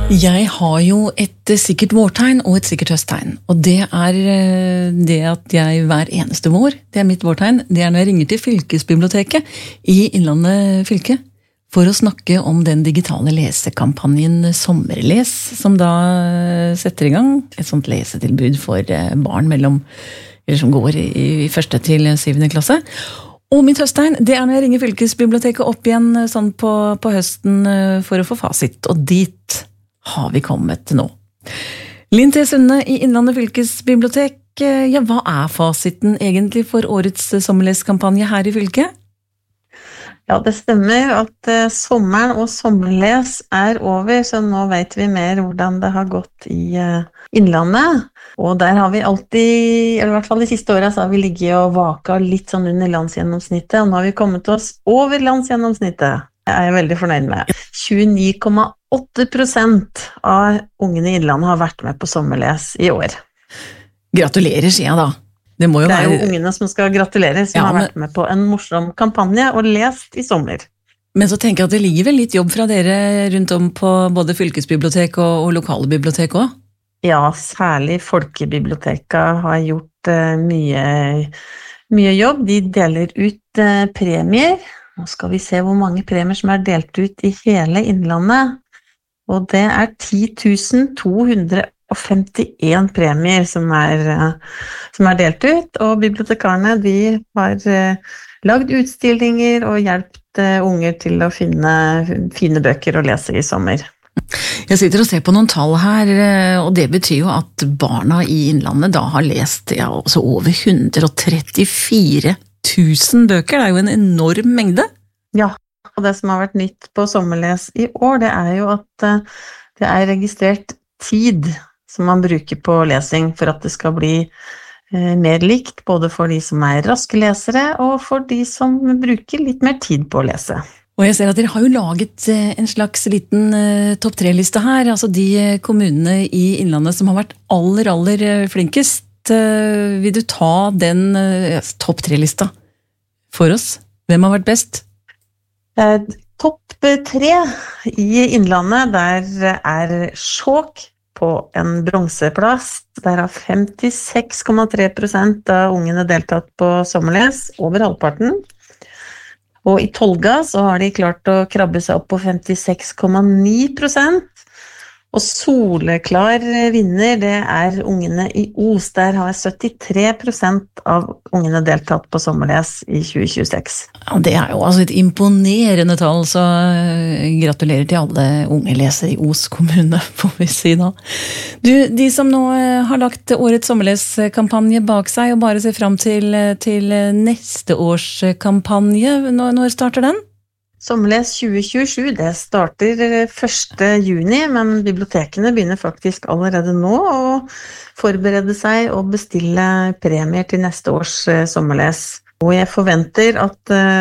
Jeg har jo et sikkert vårtegn og et sikkert høsttegn, og det det at jeg hver eneste vår, det mitt vårtegn, det når jeg ringer til fylkesbiblioteket i Innlandet fylke for å snakke om den digitale lesekampanjen Sommerles, som da setter i gang et sånt lesetilbud for barn som går i 1. til 7. klasse. Og mitt høsttegn, det når jeg ringer fylkesbiblioteket opp igjen sånn på høsten for å få fasit, og dit har vi kommet nå. Linn T. Sunde i Innlandet fylkesbibliotek, ja, hva fasiten egentlig for årets sommerleskampanje her i fylket? Ja, det stemmer at sommeren og sommerles over, så nå vet vi mer hvordan det har gått i Innlandet. Og der har vi alltid, eller i hvert fall de siste årene, så har vi ligget og vaka litt sånn under landsgjennomsnittet, og nå har vi kommet oss over landsgjennomsnittet. Det jeg veldig fornøyd med. 29,8% av ungene i Innlandet har vært med på sommerles i år. Gratulerer, sier jeg da. Det er jo ungene som skal gratulere, som har vært med på en morsom kampanje og lest i sommer. Men så tenker jeg at det ligger vel litt jobb fra dere rundt om på både fylkesbibliotek og lokale bibliotek også? Ja, særlig folkebiblioteket har gjort mye jobb. De deler ut premier. Nå skal vi se hvor mange premier som delt ut i hele Innlandet. Og det 10 251 premier som delt ut. Og bibliotekarene de har lagd utstillinger og hjulpet unger til å finne fine bøker å lese i sommer. Jeg sitter og ser på noen tall her, og det betyr jo at barna i Innlandet da har lest også over 134 000 bøker. Det jo en enorm mengde. Ja, og det som har vært nytt på sommerles i år, det jo at det registrert tid som man bruker på lesing for at det skal bli mer likt, både for de som raske lesere og for de som bruker litt mer tid på å lese. Og jeg ser at dere har jo laget en slags liten topp 3-liste her, altså de kommunene i Innlandet som har vært aller flinkest. Vil du ta den topp 3-lista for oss? Hvem har vært best? Topp 3 i Innlandet, der Skjåk på en bronseplass. Der har 56,3% av ungene deltatt på sommerles, over halvparten. Og i Tolga så har de klart å krabbe seg opp på 56,9%. Og soleklar vinner, det ungene i Os. Der har 73% av ungene deltatt på sommerles i 2026. Ja, det jo altså et imponerende tall, så gratulerer til alle unge lesere i Os kommune, får vi si da. De som nå har lagt årets sommerleskampanje bak seg og bare ser frem til neste års kampanje, når starter den? Sommerles 2027, det starter 1. juni, men bibliotekene begynner faktisk allerede nå å forberede seg og bestille premier til neste års sommerles. Og jeg forventer at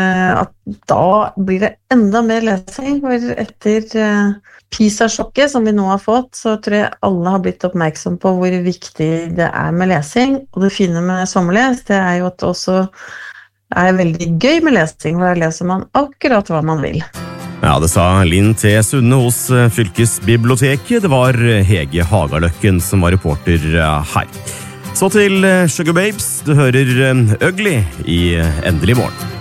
da blir det enda mer lesing, for etter PISA-sjokket som vi nå har fått, så tror jeg alle har blitt oppmerksom på hvor viktig det med lesing. Og det fine med sommerles, det jo at det også veldig gøy med lesing, for da leser man akkurat hva man vil. Ja, det sa Linn T. Sunde hos fylkesbiblioteket. Det var Hege Hagaløkken som var reporter her. Så til Sugar Babes. Du hører Ugly i Endelig morgen.